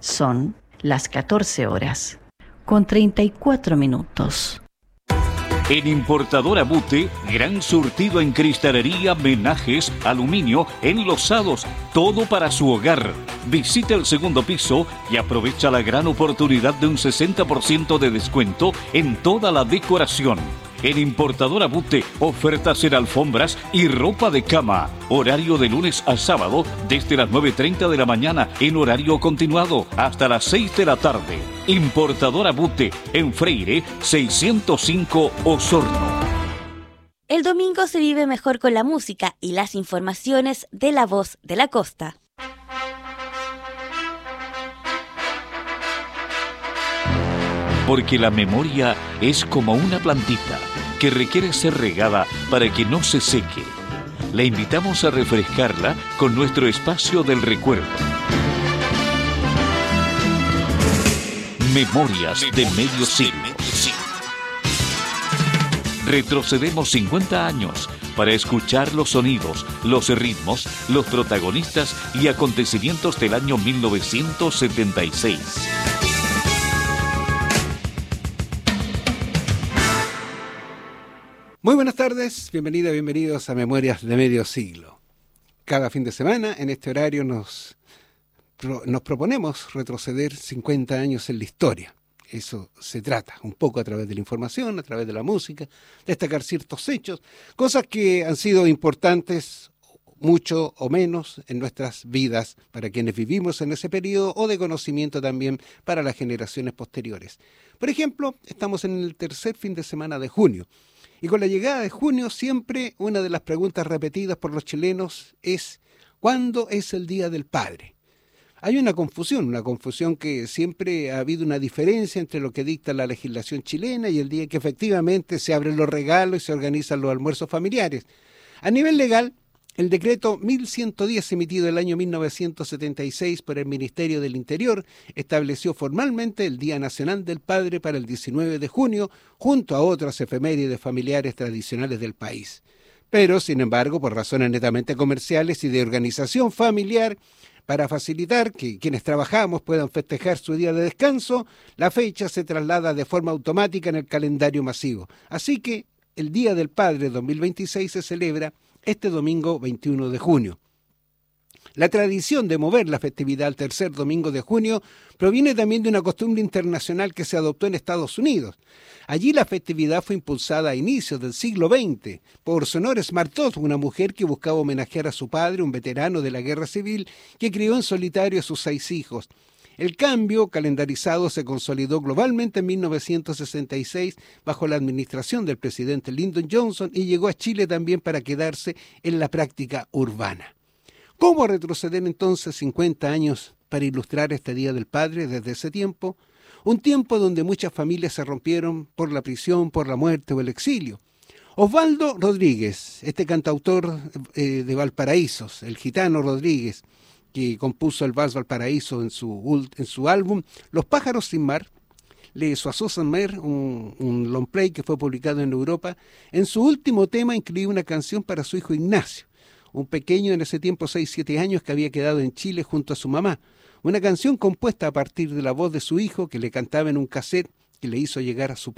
Son las 14 horas, con 34 minutos. En Importadora Bute, gran surtido en cristalería, menajes, aluminio, enlosados, todo para su hogar. Visita el segundo piso y aprovecha la gran oportunidad de un 60% de descuento en toda la decoración. En Importadora Bute, ofertas en alfombras y ropa de cama. Horario de lunes a sábado desde las 9:30 de la mañana en horario continuado hasta las 6 de la tarde. Importadora Bute en Freire 605 Osorno. El domingo se vive mejor con la música y las informaciones de La Voz de la Costa. Porque la memoria es como una plantita que requiere ser regada para que no se seque. Le invitamos a refrescarla con nuestro espacio del recuerdo. Memorias de medio siglo. Retrocedemos 50 años para escuchar los sonidos, los ritmos, los protagonistas y acontecimientos del año 1976. Muy buenas tardes, bienvenidos a Memorias de Medio Siglo. Cada fin de semana, en este horario, nos proponemos retroceder 50 años en la historia. Eso se trata, un poco a través de la información, a través de la música, destacar ciertos hechos, cosas que han sido importantes, mucho o menos, en nuestras vidas, para quienes vivimos en ese periodo, o de conocimiento también para las generaciones posteriores. Por ejemplo, estamos en el tercer fin de semana de junio. Y con la llegada de junio, siempre una de las preguntas repetidas por los chilenos es ¿cuándo es el Día del Padre? Hay una confusión que siempre ha habido una diferencia entre lo que dicta la legislación chilena y el día que efectivamente se abren los regalos y se organizan los almuerzos familiares. A nivel legal, el decreto 1110 emitido el año 1976 por el Ministerio del Interior estableció formalmente el Día Nacional del Padre para el 19 de junio, junto a otras efemérides familiares tradicionales del país. Pero, sin embargo, por razones netamente comerciales y de organización familiar, para facilitar que quienes trabajamos puedan festejar su día de descanso, la fecha se traslada de forma automática en el calendario masivo. Así que el Día del Padre 2026 se celebra este domingo 21 de junio. La tradición de mover la festividad al tercer domingo de junio proviene también de una costumbre internacional que se adoptó en Estados Unidos. Allí la festividad fue impulsada a inicios del siglo XX por Sonora Martot, una mujer que buscaba homenajear a su padre, un veterano de la Guerra Civil, que crió en solitario a sus 6 hijos. El cambio calendarizado se consolidó globalmente en 1966 bajo la administración del presidente Lyndon Johnson y llegó a Chile también para quedarse en la práctica urbana. ¿Cómo retroceder entonces 50 años para ilustrar este Día del Padre desde ese tiempo? Un tiempo donde muchas familias se rompieron por la prisión, por la muerte o el exilio. Osvaldo Rodríguez, este cantautor de Valparaíso, el gitano Rodríguez, que compuso el Vals Valparaíso en su álbum Los pájaros sin mar, Les Oiseaux sans mer, un long play que fue publicado en Europa. En su último tema incluyó una canción para su hijo Ignacio, un pequeño en ese tiempo 6-7 años que había quedado en Chile junto a su mamá. Una canción compuesta a partir de la voz de su hijo que le cantaba en un cassette que le hizo llegar a su